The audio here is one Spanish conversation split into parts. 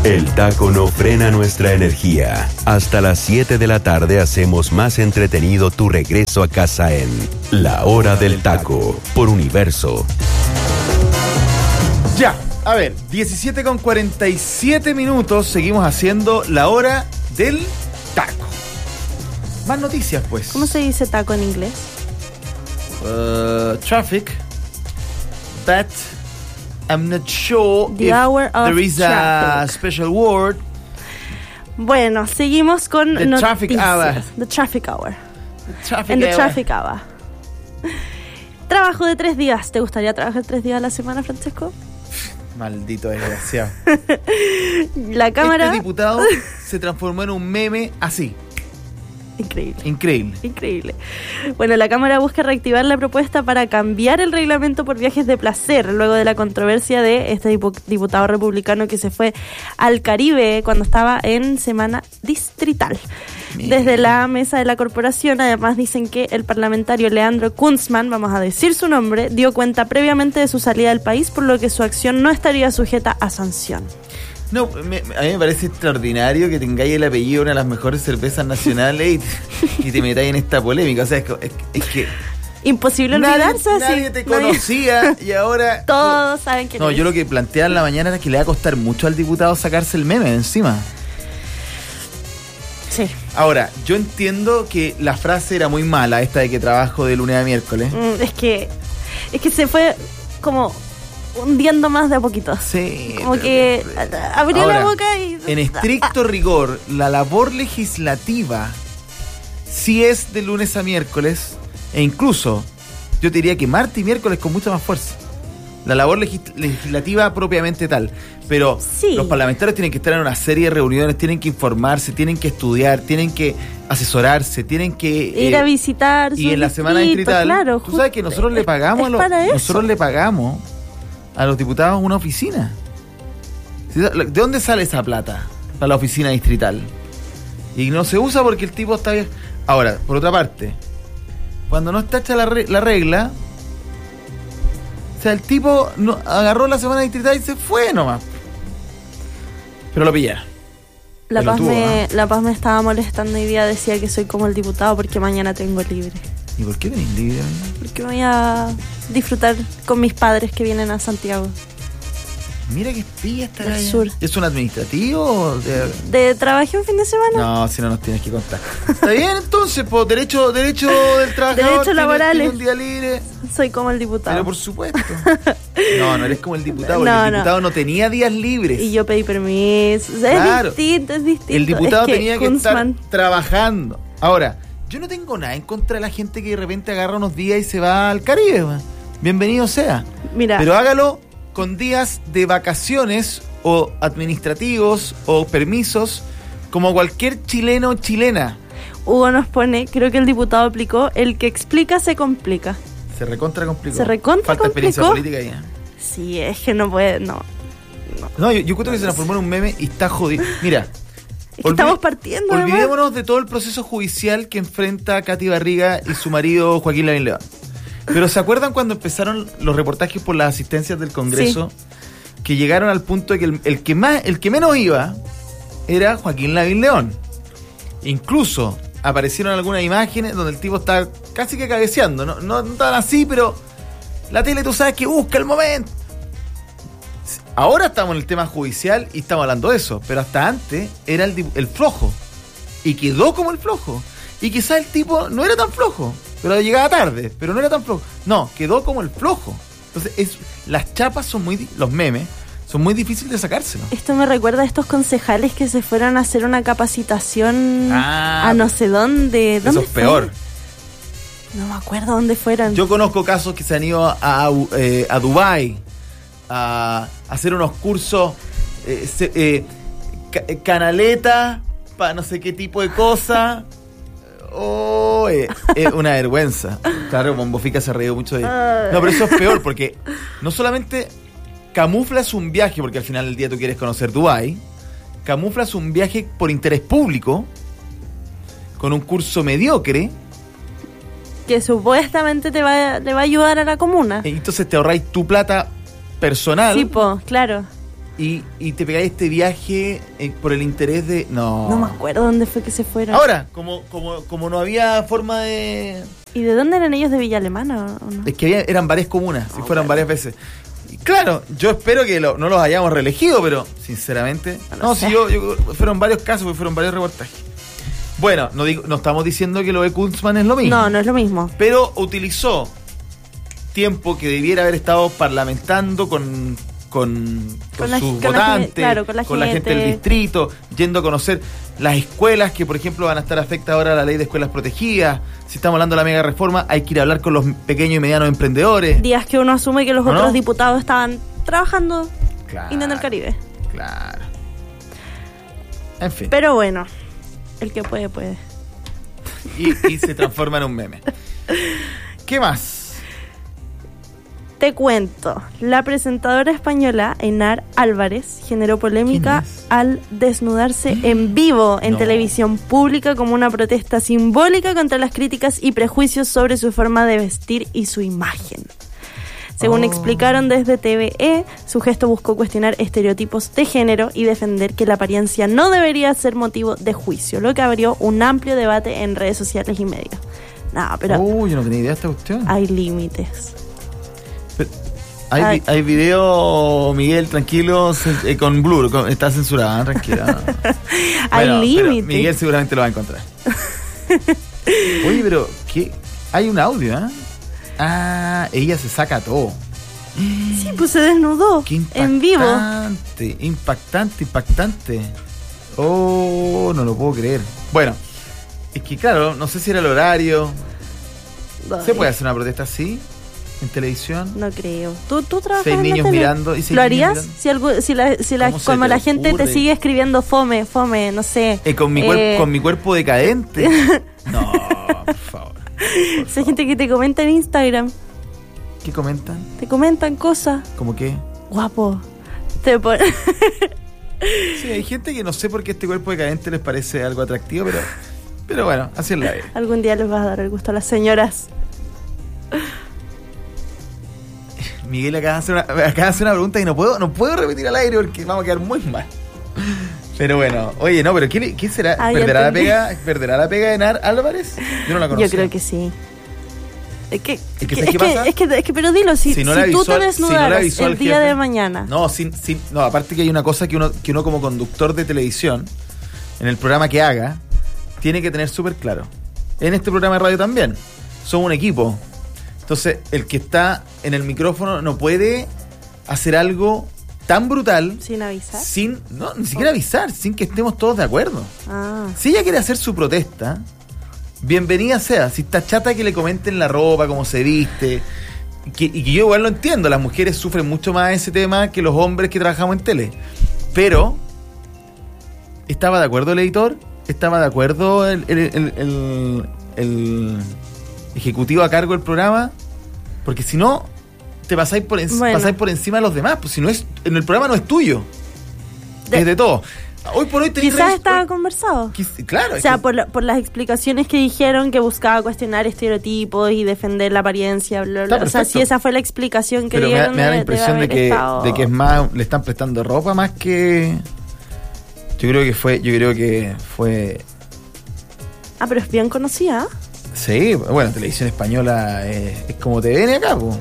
El taco no frena nuestra energía. Hasta las 7 de la tarde hacemos más entretenido tu regreso a casa en La Hora del Taco, por Universo. Ya, a ver, 17:47, seguimos haciendo La Hora del Taco. Más noticias, pues. ¿Cómo se dice taco en inglés? Traffic. But I'm not sure The if hour of there is a traffic. special word. Bueno, seguimos con The noticias. traffic hour. The traffic hour. Traffic En the hour. traffic hour. Trabajo de 3 días. ¿Te gustaría trabajar 3 días a la semana, Francesco? Maldito desgraciado. La Cámara... Este diputado se transformó en un meme así. Increíble. Increíble. Bueno, la Cámara busca reactivar la propuesta para cambiar el reglamento por viajes de placer, luego de la controversia de este diputado republicano que se fue al Caribe cuando estaba en semana distrital. Desde la mesa de la corporación, además, dicen que el parlamentario Leandro Kunzman, vamos a decir su nombre, dio cuenta previamente de su salida del país, por lo que su acción no estaría sujeta a sanción. No, a mí me parece extraordinario que tengáis el apellido de una de las mejores cervezas nacionales y te metáis en esta polémica. O sea, es que Imposible olvidarse así. nadie te conocía y ahora... Todos saben que No, yo lo que planteaba en la mañana era que le va a costar mucho al diputado sacarse el meme de encima. Sí. Ahora, yo entiendo que la frase era muy mala, esta de que trabajo de lunes a miércoles. Es que se fue como hundiendo más de a poquito. Sí. Como que abrió Ahora, la boca y... En estricto rigor, la labor legislativa sí es de lunes a miércoles, e incluso yo te diría que martes y miércoles con mucha más fuerza. La labor legislativa propiamente tal. Pero sí, los parlamentarios tienen que estar en una serie de reuniones, tienen que informarse, tienen que estudiar, tienen que asesorarse, tienen que ir a visitar. Y en la semana distrital, claro, tú sabes que nosotros le pagamos a los diputados una oficina. ¿De dónde sale esa plata para la oficina distrital? Y no se usa porque el tipo está bien. Ahora, por otra parte, cuando no está hecha la regla, o sea, el tipo agarró la semana distrital y se fue nomás. Pero lo pillaron. La Paz me estaba molestando hoy día, decía que soy como el diputado porque mañana tengo libre. ¿Y por qué tenés libre? Porque voy a disfrutar con mis padres que vienen a Santiago. Mira que pilla esta Del galla. sur. ¿Es un administrativo o ¿De trabajé un fin de semana? No, si no nos tienes que contar. Está bien, entonces, pues, derecho del trabajador. Derechos laborales. Tiene un día libre. Soy como el diputado. Pero por supuesto. No eres como el diputado, porque el diputado no tenía días libres. Y yo pedí permiso. Claro. Es distinto. El diputado tenía que Kunzman estar trabajando. Ahora, yo no tengo nada en contra de la gente que de repente agarra unos días y se va al Caribe, man. Bienvenido sea. Mira. Pero hágalo con días de vacaciones o administrativos o permisos como cualquier chileno o chilena. Hugo nos pone, creo que el diputado aplicó, el que explica se complica. Se recontra complicó. Falta experiencia política ahí. Sí, es que no puede, no, yo creo que se transformó en un meme y está jodido. Mira, es que estamos partiendo. Olvidémonos de todo el proceso judicial que enfrenta Katy Barriga y su marido Joaquín Lavín León. Pero ¿se acuerdan cuando empezaron los reportajes por las asistencias del Congreso? Sí. Que llegaron al punto de que el que menos iba era Joaquín Lavín León. Incluso aparecieron algunas imágenes donde el tipo está casi que cabeceando. No tan así, pero la tele tú sabes que busca el momento. Ahora estamos en el tema judicial y estamos hablando de eso, pero hasta antes era el flojo. Y quedó como el flojo. Y quizás el tipo no era tan flojo, pero llegaba tarde, pero no era tan flojo. No, quedó como el flojo. Entonces, las chapas son los memes, son muy difíciles de sacárselo. Esto me recuerda a estos concejales que se fueron a hacer una capacitación a no sé dónde. Eso es peor. No me acuerdo dónde fueron. Yo conozco casos que se han ido a Dubái a hacer unos cursos canaleta para no sé qué tipo de cosa. Es una vergüenza. Claro, Bombofica se ha reído mucho de ello. No, pero eso es peor porque no solamente camuflas un viaje, porque al final del día tú quieres conocer Dubái, camuflas un viaje por interés público con un curso mediocre que supuestamente le va a ayudar a la comuna. Y entonces te ahorráis tu plata personal. Sí, claro. y te pegáis este viaje por el interés de... No me acuerdo dónde fue que se fueron. Ahora, como no había forma de... ¿Y de dónde eran ellos? ¿De Villa Alemana o no? Es que eran varias comunas, si fueron varias veces. Y claro, yo espero que no los hayamos reelegido, pero sinceramente... No, sé. Fueron varios casos, fueron varios reportajes. Bueno, no estamos diciendo que lo de Kunzman es lo mismo. No es lo mismo. Pero utilizó tiempo que debiera haber estado parlamentando con sus votantes, con la gente del distrito, yendo a conocer las escuelas que, por ejemplo, van a estar afectadas ahora a la ley de escuelas protegidas. Si estamos hablando de la mega reforma, hay que ir a hablar con los pequeños y medianos emprendedores. Días que uno asume que los otros diputados estaban trabajando en el Caribe. Claro. En fin. Pero bueno, el que puede, puede. Y se transforma en un meme. ¿Qué más? Te cuento, la presentadora española Enar Álvarez generó polémica al desnudarse en vivo en televisión pública como una protesta simbólica contra las críticas y prejuicios sobre su forma de vestir y su imagen. Según explicaron desde TVE, su gesto buscó cuestionar estereotipos de género y defender que la apariencia no debería ser motivo de juicio, lo que abrió un amplio debate en redes sociales y medios. No, pero yo no tenía idea de esta cuestión. Hay límites. Hay video, Miguel, tranquilo, con blur, está censurada, tranquila. Hay límites. Miguel seguramente lo va a encontrar. Oye, pero ¿qué? Hay un audio, ¿eh? Ella se saca todo. Sí, pues se desnudó en vivo. Impactante. Oh, no lo puedo creer. Bueno, es que claro, no sé si era el horario. ¿Se puede hacer una protesta así? ¿En televisión? No creo. ¿Tú trabajas 6 niños mirando. ¿Y 6 ¿Lo harías? Mirando? Como la gente te sigue escribiendo fome, no sé. Con mi cuerpo decadente. No, por favor. Esa gente que te comenta en Instagram. ¿Qué comentan? Te comentan cosas. ¿Cómo qué? Guapo. Sí, hay gente que no sé por qué este cuerpo decadente les parece algo atractivo, pero bueno, así es la vida. Algún día les vas a dar el gusto a las señoras. Miguel acaba de hacer una pregunta y no puedo repetir al aire porque vamos a quedar muy mal. Pero bueno, oye, no, pero ¿quién será? ¿Perderá la pega de Enar Álvarez? Yo no la conozco. Yo creo que sí. ¿Qué pasa? Es que pero dilo, si tú te desnudaras el día de mañana. No, aparte que hay una cosa que uno como conductor de televisión, en el programa que haga, tiene que tener súper claro. En este programa de radio también. Somos un equipo. Entonces, el que está en el micrófono no puede hacer algo tan brutal. ¿Sin avisar? Ni siquiera avisar, sin que estemos todos de acuerdo. Si ella quiere hacer su protesta, bienvenida sea. Si está chata que le comenten la ropa, cómo se viste. Y que yo igual lo entiendo, las mujeres sufren mucho más ese tema que los hombres que trabajamos en tele. Pero, ¿estaba de acuerdo el editor? ¿Estaba de acuerdo el ejecutivo a cargo del programa? Porque si no, te pasáis por encima de los demás. Pues si no es, en el programa no es tuyo, es de todo. Hoy por hoy quizás estaba conversado. Claro. O sea, por las explicaciones que dijeron, que buscaba cuestionar estereotipos y defender la apariencia, bla, bla. O sea, si esa fue la explicación que dieron. Me da la impresión de que es más, le están prestando ropa más que. Yo creo que fue. Pero es bien conocida. Sí, bueno, televisión española es como TVN acá, po.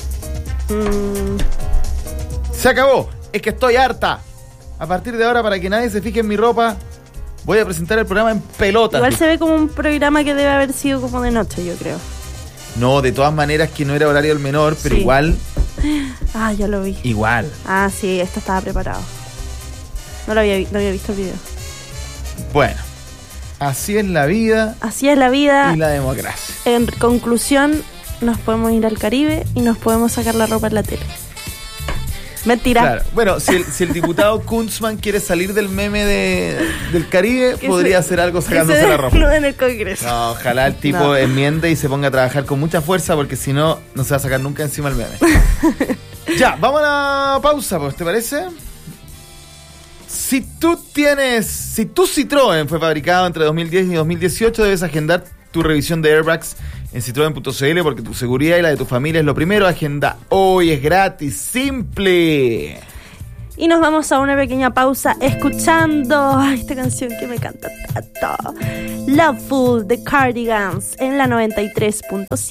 Se acabó. Es que estoy harta. A partir de ahora, para que nadie se fije en mi ropa, voy a presentar el programa en pelotas. Igual se ve como un programa que debe haber sido como de noche, yo creo. No, de todas maneras que no era horario del menor, pero igual. Ya lo vi. Igual. Sí, esto estaba preparado. No había visto el video. Bueno. Así es la vida. Así es la vida. Y la democracia. En conclusión, nos podemos ir al Caribe y nos podemos sacar la ropa en la tele. Mentira. Claro. Bueno, si el diputado Kunzman quiere salir del meme del Caribe, podría hacer algo sacándose la ropa. No en el Congreso. No, ojalá el tipo enmiende y se ponga a trabajar con mucha fuerza, porque si no, no se va a sacar nunca encima el meme. Ya, vamos a la pausa, pues, ¿te parece? Si tu Citroën fue fabricado entre 2010 y 2018, debes agendar tu revisión de airbags en Citroën.cl, porque tu seguridad y la de tu familia es lo primero. Agenda hoy, es gratis, simple. Y nos vamos a una pequeña pausa escuchando esta canción que me encanta tanto, Loveful de Cardigans en la 93.7.